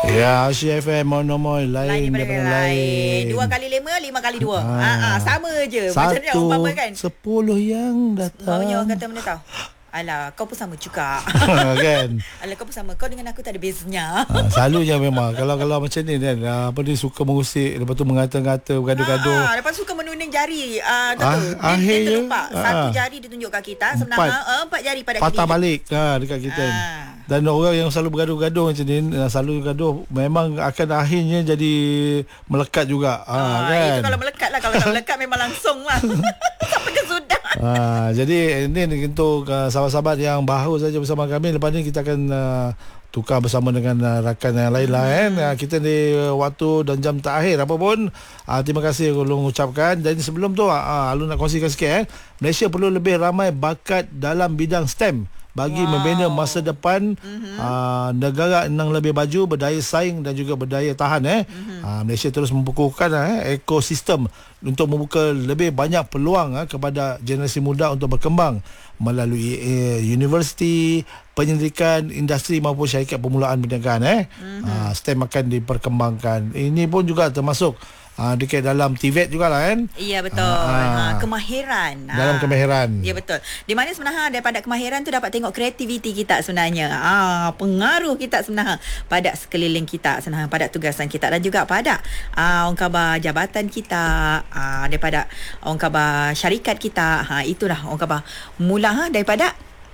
Ya, Asia FM monomoi Lain lain daripada lain. 2 kali 5, 5 kali 2. Sama je. Macam ni Satu, umpama kan. 10 yang datang. Maunya orang kata mana tahu. Alah, kau pun sama juga. Kan? Alah, kau pun sama. Kau dengan aku tak ada bezanya. Selalunya memang kalau macam ni kan, apa dia suka mengusik, lepas tu mengata-ngata, bergaduh-gaduh. Lepas suka menuding jari. Akhirnya, dia terlupa. Satu jari ditunjuk kat kita, sebenarnya 4 jari pada patah kiri. balik dekat kita. Dan orang yang selalu bergaduh-gaduh macam ni, selalu gaduh, memang akan akhirnya jadi melekat juga. Kan? Itu kalau melekat lah. Kalau tak melekat memang langsung lah. Sampai ke sudah. Jadi ini untuk sahabat-sahabat yang baru saja bersama kami. Lepas ni kita akan tukar bersama dengan rakan yang lain lah kan. Kita di waktu dan jam terakhir apa pun. Terima kasih Ulung ucapkan. Dan sebelum tu Alun nak kongsikan sikit Malaysia perlu lebih ramai bakat dalam bidang STEM bagi membina masa depan negara yang lebih baju, berdaya saing dan juga berdaya tahan. Malaysia terus membukukan ekosistem untuk membuka lebih banyak peluang kepada generasi muda untuk berkembang melalui universiti, penyelidikan, industri maupun syarikat permulaan perniagaan. STEM akan diperkembangkan. Ini pun juga termasuk dekat dalam TVET jugalah kan. Ya betul. Kemahiran. Dalam kemahiran. Ya betul. Di mana sebenarnya daripada kemahiran tu dapat tengok kreativiti kita sebenarnya. Pengaruh kita sebenarnya pada sekeliling kita sebenarnya, pada tugasan kita dan juga pada orang khabar jabatan kita, daripada orang khabar syarikat kita. Itulah orang khabar mula daripada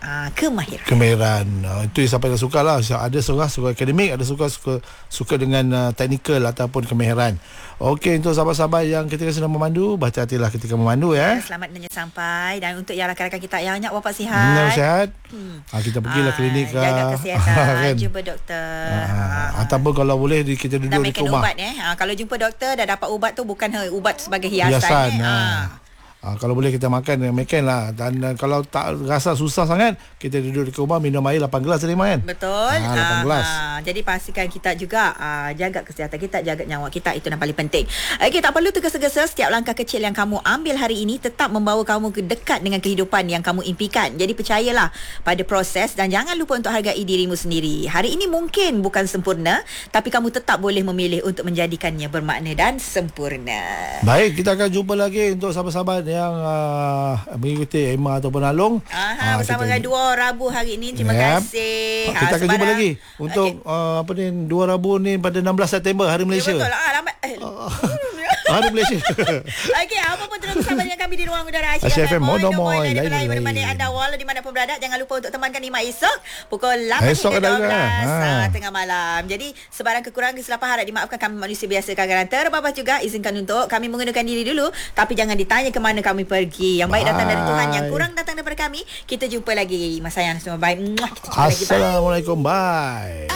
kemahiran. Itu siapa yang suka lah. Ada suka akademik, ada suka dengan teknikal ataupun kemahiran. Okey, untuk sahabat-sahabat yang ketika sedang memandu, berhati-hatilah ketika memandu ya. Selamat menanya sampai. Dan untuk yang rakan-rakan kita yang banyak wafat sihat. Sihat. Kita pergilah klinik, jaga kesihatan, kan? jumpa doktor. Ataupun kalau boleh kita duduk di rumah. Ubat kalau jumpa doktor dah dapat ubat tu bukan ubat sebagai hiasan. Kalau boleh kita makan lah. Dan kalau tak rasa susah sangat, kita duduk di rumah minum air 8 gelas tadi kan. Betul. 8 gelas. Jadi pastikan kita juga jaga kesihatan kita, jaga nyawa kita. Itu yang paling penting. Okey, tak perlu tergesa-gesa. Setiap langkah kecil yang kamu ambil hari ini tetap membawa kamu ke dekat dengan kehidupan yang kamu impikan. Jadi percayalah pada proses dan jangan lupa untuk hargai dirimu sendiri. Hari ini mungkin bukan sempurna, tapi kamu tetap boleh memilih untuk menjadikannya bermakna dan sempurna. Baik, kita akan jumpa lagi untuk sahabat-sahabat yang mengikuti Emma ataupun Alung bersama dengan Dua Rabu hari ini. Terima kasih. Kita akan jumpa lagi untuk Dua Rabu ni pada 16 September Hari Malaysia. Betul lah, lambat. Hari Malaysia. Okey, apa pun terus bersama dengan kami di ruang udara Asia FM monomoi lain menemani anda walau di mana pun berada. Jangan lupa untuk temankan Imak esok pukul 8 hingga 12 tengah malam. Jadi sebarang kekurangan kesilapan harap dimaafkan. Kami manusia biasa, kadang-kadang terbabas juga. Izinkan untuk kami menggunakan diri dulu, tapi jangan ditanya ke mana kami pergi. Yang baik datang dari Tuhan, yang kurang datang daripada kami. Kita jumpa lagi. Mas sayang semua, baik. Assalamualaikum, bye.